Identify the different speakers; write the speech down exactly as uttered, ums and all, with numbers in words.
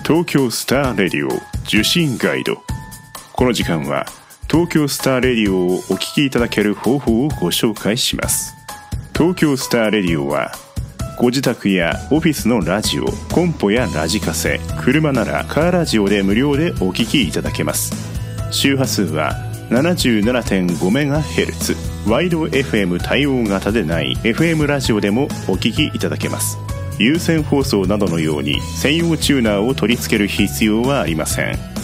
Speaker 1: 東京スターレディオ受信ガイド。この時間は東京スターレディオをお聞きいただける方法をご紹介します。東京スターレディオはご自宅やオフィスのラジオ、コンポやラジカセ、車ならカーラジオで無料でお聞きいただけます。周波数は ななじゅうななてんごメガヘルツ、 ワイド エフエム 対応型でない エフエム ラジオでもお聞きいただけます。有線放送などのように専用チューナーを取り付ける必要はありません。